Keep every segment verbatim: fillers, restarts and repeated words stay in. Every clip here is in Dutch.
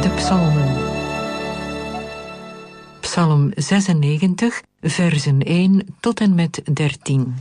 De psalmen. Psalm zesennegentig, versen één tot en met dertien.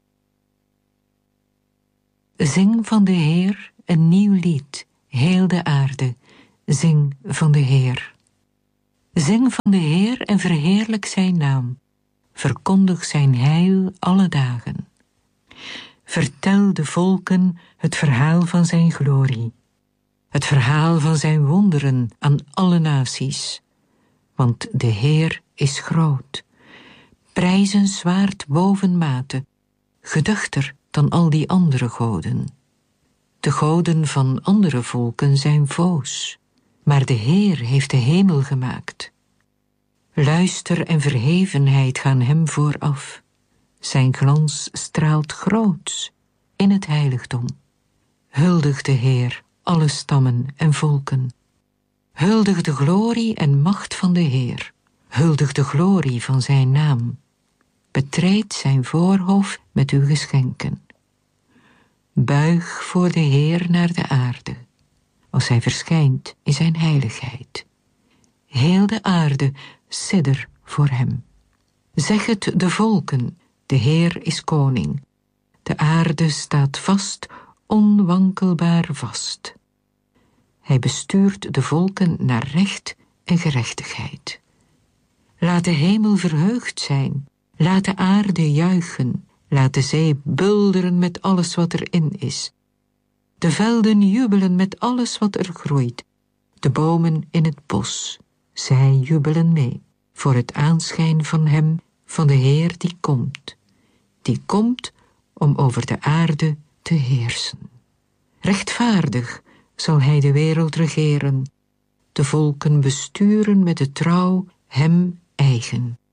Zing van de Heer een nieuw lied, heel de aarde. Zing van de Heer. Zing van de Heer en verheerlijk zijn naam. Verkondig zijn heil alle dagen. Vertel de volken het verhaal van zijn glorie. Het verhaal van zijn wonderen aan alle naties. Want de Heer is groot. Prijzenswaard boven mate. Geduchter dan al die andere goden. De goden van andere volken zijn voos. Maar de Heer heeft de hemel gemaakt. Luister en verhevenheid gaan hem vooraf. Zijn glans straalt groots in het heiligdom. Huldig de Heer, alle stammen en volken. Huldig de glorie en macht van de Heer. Huldig de glorie van zijn naam. Betreed zijn voorhof met uw geschenken. Buig voor de Heer naar de aarde, als hij verschijnt in zijn heiligheid. Heel de aarde sidder voor hem. Zeg het de volken, de Heer is koning. De aarde staat vast, onwankelbaar vast. Hij bestuurt de volken naar recht en gerechtigheid. Laat de hemel verheugd zijn, laat de aarde juichen, laat de zee bulderen met alles wat erin is. De velden jubelen met alles wat er groeit, de bomen in het bos, zij jubelen mee, voor het aanschijn van hem, van de Heer die komt, die komt om over de aarde te heersen. Rechtvaardig zal hij de wereld regeren, de volken besturen met de trouw hem eigen.